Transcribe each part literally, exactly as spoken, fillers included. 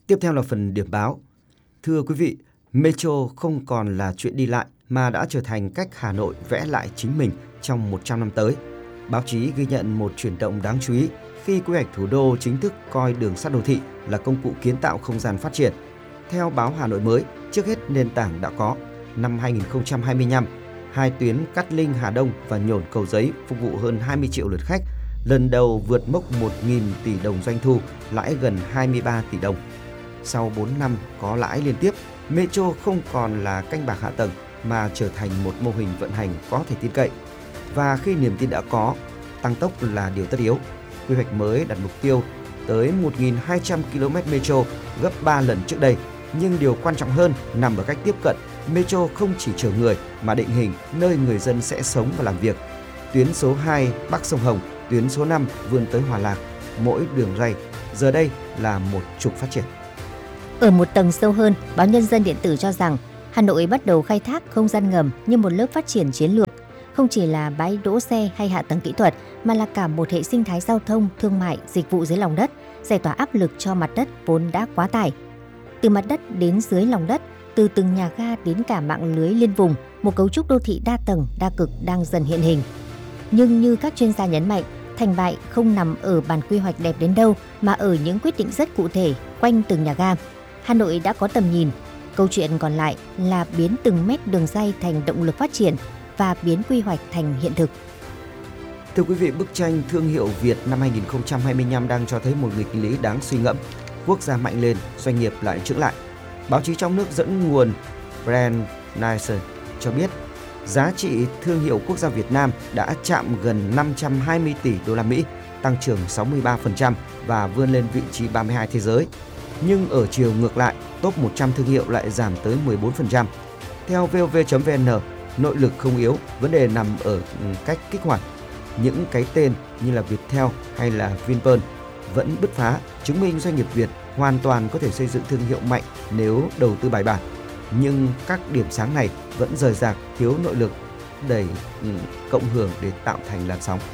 Tiếp theo là phần điểm báo. Thưa quý vị, Metro không còn là chuyện đi lại mà đã trở thành cách Hà Nội vẽ lại chính mình trong một trăm năm tới. Báo chí ghi nhận một chuyển động đáng chú ý khi quy hoạch thủ đô chính thức coi đường sắt đô thị là công cụ kiến tạo không gian phát triển. Theo báo Hà Nội mới, trước hết nền tảng đã có. Năm hai nghìn không trăm hai mươi lăm, hai tuyến Cát Linh Hà Đông và Nhổn Cầu Giấy phục vụ hơn hai mươi triệu lượt khách, lần đầu vượt mốc một nghìn tỷ đồng doanh thu, lãi gần hai mươi ba tỷ đồng. Sau bốn năm có lãi liên tiếp, Metro không còn là canh bạc hạ tầng mà trở thành một mô hình vận hành có thể tin cậy. Và khi niềm tin đã có, tăng tốc là điều tất yếu. Quy hoạch mới đặt mục tiêu tới một nghìn hai trăm ki lô mét Metro, gấp ba lần trước đây. Nhưng điều quan trọng hơn nằm ở cách tiếp cận. Metro không chỉ chở người mà định hình nơi người dân sẽ sống và làm việc. Tuyến số hai Bắc Sông Hồng, tuyến số năm vươn tới Hòa Lạc, mỗi đường ray giờ đây là một trục phát triển. Ở một tầng sâu hơn, báo Nhân dân điện tử cho rằng Hà Nội bắt đầu khai thác không gian ngầm như một lớp phát triển chiến lược, không chỉ là bãi đỗ xe hay hạ tầng kỹ thuật mà là cả một hệ sinh thái giao thông, thương mại, dịch vụ dưới lòng đất, giải tỏa áp lực cho mặt đất vốn đã quá tải. Từ mặt đất đến dưới lòng đất, từ từng nhà ga đến cả mạng lưới liên vùng, một cấu trúc đô thị đa tầng, đa cực đang dần hiện hình. Nhưng như các chuyên gia nhấn mạnh, thành bại không nằm ở bản quy hoạch đẹp đến đâu mà ở những quyết định rất cụ thể quanh từng nhà ga. Hà Nội đã có tầm nhìn, câu chuyện còn lại là biến từng mét đường ray thành động lực phát triển và biến quy hoạch thành hiện thực. Thưa quý vị, bức tranh thương hiệu Việt năm hai nghìn không trăm hai mươi lăm đang cho thấy một nghịch lý đáng suy ngẫm. Quốc gia mạnh lên, doanh nghiệp lại chững lại. Báo chí trong nước dẫn nguồn Brand Nielsen cho biết giá trị thương hiệu quốc gia Việt Nam đã chạm gần năm trăm hai mươi tỷ đô la Mỹ, tăng trưởng sáu mươi ba phần trăm và vươn lên vị trí ba mươi hai thế giới. Nhưng ở chiều ngược lại, top một trăm thương hiệu lại giảm tới mười bốn phần trăm. Theo vê o vê chấm vê en, nội lực không yếu, vấn đề nằm ở cách kích hoạt. Những cái tên như là Viettel hay là Vinpearl vẫn bứt phá, chứng minh doanh nghiệp Việt hoàn toàn có thể xây dựng thương hiệu mạnh nếu đầu tư bài bản. Nhưng các điểm sáng này vẫn rời rạc, thiếu nội lực đẩy cộng hưởng để tạo thành làn sóng.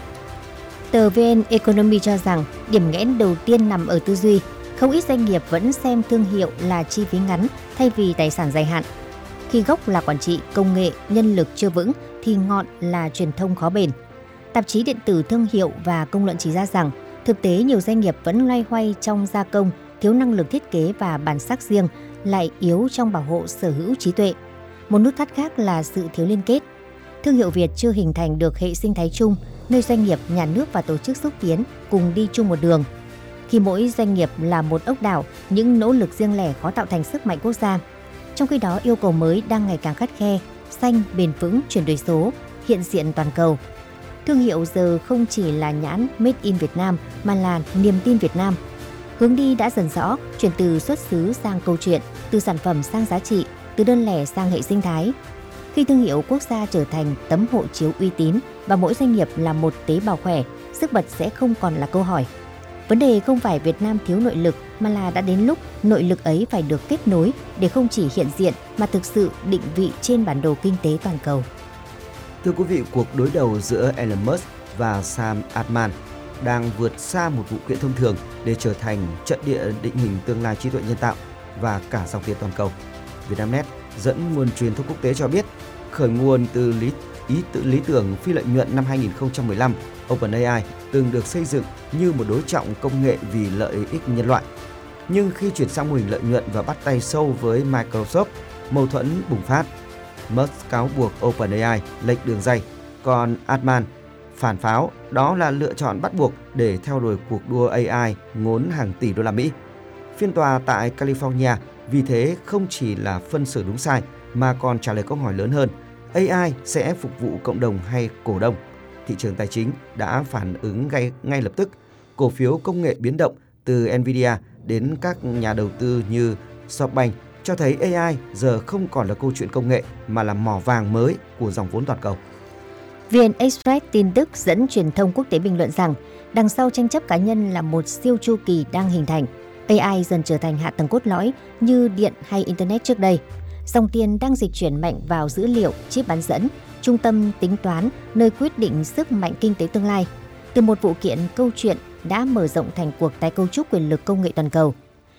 Tờ vê en Economy cho rằng điểm nghẽn đầu tiên nằm ở tư duy. Không ít doanh nghiệp vẫn xem thương hiệu là chi phí ngắn thay vì tài sản dài hạn. Khi gốc là quản trị, công nghệ, nhân lực chưa vững thì ngọn là truyền thông khó bền. Tạp chí điện tử Thương hiệu và Công luận chỉ ra rằng thực tế nhiều doanh nghiệp vẫn loay hoay trong gia công, thiếu năng lực thiết kế và bản sắc riêng, lại yếu trong bảo hộ sở hữu trí tuệ. Một nút thắt khác là sự thiếu liên kết. Thương hiệu Việt chưa hình thành được hệ sinh thái chung, nơi doanh nghiệp, nhà nước và tổ chức xúc tiến cùng đi chung một đường. Khi mỗi doanh nghiệp là một ốc đảo, những nỗ lực riêng lẻ khó tạo thành sức mạnh quốc gia. Trong khi đó, yêu cầu mới đang ngày càng khắt khe, xanh, bền vững, chuyển đổi số, hiện diện toàn cầu. Thương hiệu giờ không chỉ là nhãn Made in Việt Nam mà là niềm tin Việt Nam. Hướng đi đã dần rõ, chuyển từ xuất xứ sang câu chuyện, từ sản phẩm sang giá trị, từ đơn lẻ sang hệ sinh thái. Khi thương hiệu quốc gia trở thành tấm hộ chiếu uy tín và mỗi doanh nghiệp là một tế bào khỏe, sức bật sẽ không còn là câu hỏi. Vấn đề không phải Việt Nam thiếu nội lực mà là đã đến lúc nội lực ấy phải được kết nối để không chỉ hiện diện mà thực sự định vị trên bản đồ kinh tế toàn cầu. Thưa quý vị, cuộc đối đầu giữa Elon Musk và Sam Altman đang vượt xa một vụ kiện thông thường để trở thành trận địa định hình tương lai trí tuệ nhân tạo và cả dòng tiền toàn cầu. Vietnamnet dẫn nguồn truyền thông quốc tế cho biết, khởi nguồn từ lý, ý tự lý tưởng phi lợi nhuận năm hai nghìn không trăm mười lăm, OpenAI từng được xây dựng như một đối trọng công nghệ vì lợi ích nhân loại. Nhưng khi chuyển sang mô hình lợi nhuận và bắt tay sâu với Microsoft, mâu thuẫn bùng phát. Musk cáo buộc OpenAI lệch đường ray, còn Altman phản pháo đó là lựa chọn bắt buộc để theo đuổi cuộc đua a i ngốn hàng tỷ đô la Mỹ. Phiên tòa tại California vì thế không chỉ là phân xử đúng sai mà còn trả lời câu hỏi lớn hơn: a i sẽ phục vụ cộng đồng hay cổ đông? Thị trường tài chính đã phản ứng ngay, ngay lập tức. Cổ phiếu công nghệ biến động từ Nvidia đến các nhà đầu tư như SoftBank cho thấy a i giờ không còn là câu chuyện công nghệ mà là mỏ vàng mới của dòng vốn toàn cầu. vê en Express tin Đức dẫn truyền thông quốc tế bình luận rằng đằng sau tranh chấp cá nhân là một siêu chu kỳ đang hình thành. a i dần trở thành hạ tầng cốt lõi như điện hay Internet trước đây. Dòng tiền đang dịch chuyển mạnh vào dữ liệu, chip bán dẫn, trung tâm tính toán, nơi quyết định sức mạnh kinh tế tương lai. Từ một vụ kiện, câu chuyện đã mở rộng thành cuộc tái cấu trúc quyền lực công nghệ toàn cầu.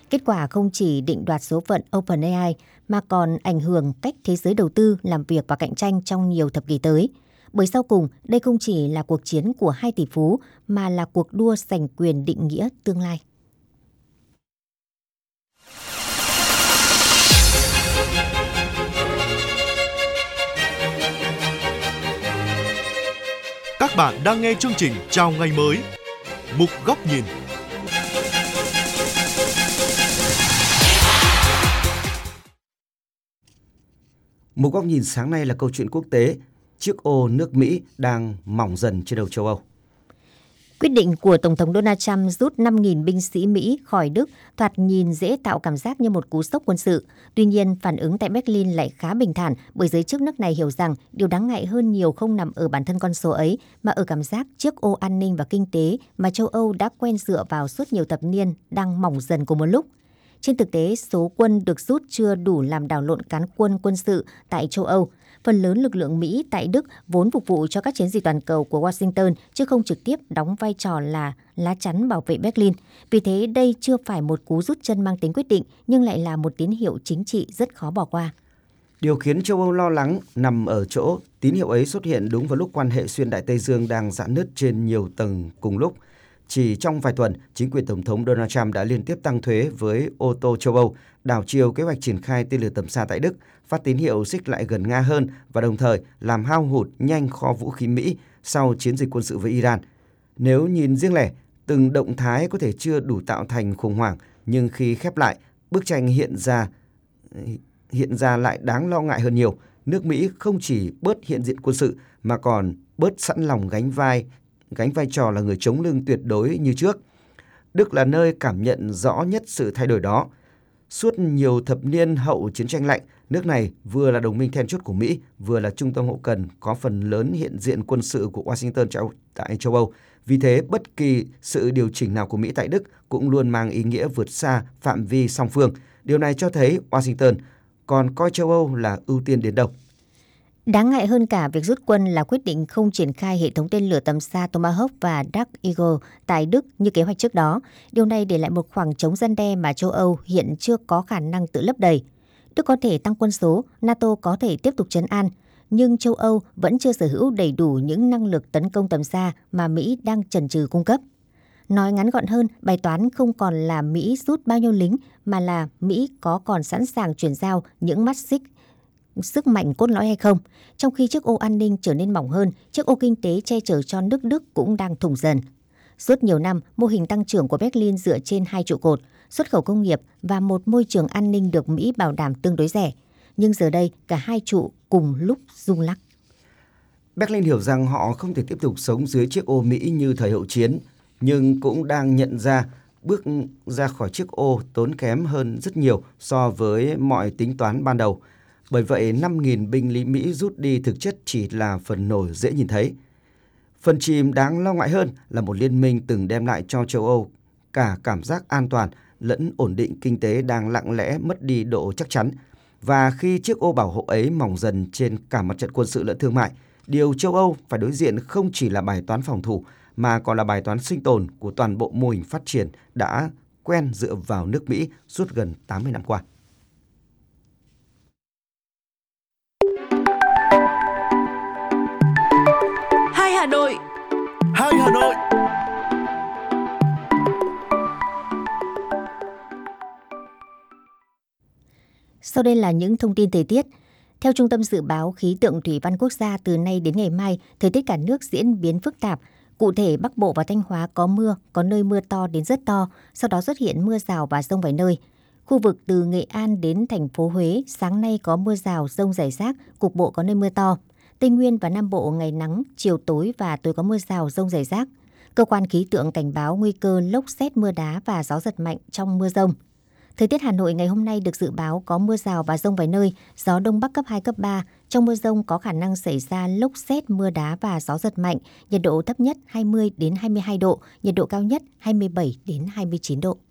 Kết quả không chỉ định đoạt số phận OpenAI mà còn ảnh hưởng cách thế giới đầu tư, làm việc và cạnh tranh trong nhiều thập kỷ tới. Bởi sau cùng, đây không chỉ là cuộc chiến của hai tỷ phú mà là cuộc đua giành quyền định nghĩa tương lai. Các bạn đang nghe chương trình Chào Ngày Mới, mục Góc Nhìn. Mục Góc Nhìn sáng nay là câu chuyện quốc tế. Chiếc ô nước Mỹ đang mỏng dần trên đầu châu Âu. Quyết định của Tổng thống Donald Trump rút năm nghìn binh sĩ Mỹ khỏi Đức thoạt nhìn dễ tạo cảm giác như một cú sốc quân sự. Tuy nhiên, phản ứng tại Berlin lại khá bình thản bởi giới chức nước này hiểu rằng điều đáng ngại hơn nhiều không nằm ở bản thân con số ấy mà ở cảm giác chiếc ô an ninh và kinh tế mà châu Âu đã quen dựa vào suốt nhiều thập niên đang mỏng dần cùng một lúc. Trên thực tế, số quân được rút chưa đủ làm đảo lộn cán quân quân sự tại châu Âu. Phần lớn lực lượng Mỹ tại Đức vốn phục vụ cho các chiến dịch toàn cầu của Washington chứ không trực tiếp đóng vai trò là lá chắn bảo vệ Berlin. Vì thế, đây chưa phải một cú rút chân mang tính quyết định nhưng lại là một tín hiệu chính trị rất khó bỏ qua. Điều khiến châu Âu lo lắng nằm ở chỗ tín hiệu ấy xuất hiện đúng vào lúc quan hệ xuyên Đại Tây Dương đang rạn nứt trên nhiều tầng cùng lúc. Chỉ trong vài tuần, chính quyền Tổng thống Donald Trump đã liên tiếp tăng thuế với ô tô châu Âu, đảo chiều kế hoạch triển khai tên lửa tầm xa tại Đức, phát tín hiệu xích lại gần Nga hơn và đồng thời làm hao hụt nhanh kho vũ khí Mỹ sau chiến dịch quân sự với Iran. Nếu nhìn riêng lẻ, từng động thái có thể chưa đủ tạo thành khủng hoảng, nhưng khi khép lại, bức tranh hiện ra hiện ra lại đáng lo ngại hơn nhiều. Nước Mỹ không chỉ bớt hiện diện quân sự mà còn bớt sẵn lòng gánh vai gánh vai trò là người chống lưng tuyệt đối như trước. Đức là nơi cảm nhận rõ nhất sự thay đổi đó. Suốt nhiều thập niên hậu chiến tranh lạnh, nước này vừa là đồng minh then chốt của Mỹ, vừa là trung tâm hậu cần có phần lớn hiện diện quân sự của Washington tại châu Âu. Vì thế, bất kỳ sự điều chỉnh nào của Mỹ tại Đức cũng luôn mang ý nghĩa vượt xa phạm vi song phương. Điều này cho thấy Washington còn coi châu Âu là ưu tiên đến đâu. Đáng ngại hơn cả việc rút quân là quyết định không triển khai hệ thống tên lửa tầm xa Tomahawk và Dark Eagle tại Đức như kế hoạch trước đó. Điều này để lại một khoảng trống răn đe mà châu Âu hiện chưa có khả năng tự lấp đầy. Đức có thể tăng quân số, NATO có thể tiếp tục trấn an, nhưng châu Âu vẫn chưa sở hữu đầy đủ những năng lực tấn công tầm xa mà Mỹ đang chần chừ cung cấp. Nói ngắn gọn hơn, bài toán không còn là Mỹ rút bao nhiêu lính mà là Mỹ có còn sẵn sàng chuyển giao những mắt xích sức mạnh cốt lõi hay không. Trong khi chiếc ô an ninh trở nên mỏng hơn, chiếc ô kinh tế che chở cho nước Đức cũng đang thủng dần. Suốt nhiều năm, mô hình tăng trưởng của Berlin dựa trên hai trụ cột, xuất khẩu công nghiệp và một môi trường an ninh được Mỹ bảo đảm tương đối rẻ. Nhưng giờ đây, cả hai trụ cùng lúc rung lắc. Berlin hiểu rằng họ không thể tiếp tục sống dưới chiếc ô Mỹ như thời hậu chiến, nhưng cũng đang nhận ra bước ra khỏi chiếc ô tốn kém hơn rất nhiều so với mọi tính toán ban đầu. Bởi vậy, năm nghìn binh lính Mỹ rút đi thực chất chỉ là phần nổi dễ nhìn thấy. Phần chìm đáng lo ngại hơn là một liên minh từng đem lại cho châu Âu cả cảm giác an toàn lẫn ổn định kinh tế đang lặng lẽ mất đi độ chắc chắn. Và khi chiếc ô bảo hộ ấy mỏng dần trên cả mặt trận quân sự lẫn thương mại, điều châu Âu phải đối diện không chỉ là bài toán phòng thủ mà còn là bài toán sinh tồn của toàn bộ mô hình phát triển đã quen dựa vào nước Mỹ suốt gần tám mươi năm qua. Hai Hà Nội. Hai Hà Nội. Sau đây là những thông tin thời tiết. Theo Trung tâm Dự báo Khí tượng Thủy văn Quốc gia, từ nay đến ngày mai, thời tiết cả nước diễn biến phức tạp. Cụ thể, Bắc Bộ và Thanh Hóa có mưa, có nơi mưa to đến rất to, sau đó xuất hiện mưa rào và dông vài nơi. Khu vực từ Nghệ An đến thành phố Huế, sáng nay có mưa rào, dông rải rác, cục bộ có nơi mưa to. Tây Nguyên và Nam Bộ ngày nắng, chiều tối và tối có mưa rào, dông rải rác. Cơ quan khí tượng cảnh báo nguy cơ lốc sét, mưa đá và gió giật mạnh trong mưa dông. Thời tiết Hà Nội ngày hôm nay được dự báo có mưa rào và dông vài nơi, gió Đông Bắc cấp hai, cấp ba. Trong mưa dông có khả năng xảy ra lốc sét, mưa đá và gió giật mạnh. Nhiệt độ thấp nhất hai mươi đến hai mươi hai độ, nhiệt độ cao nhất hai mươi bảy đến hai mươi chín độ.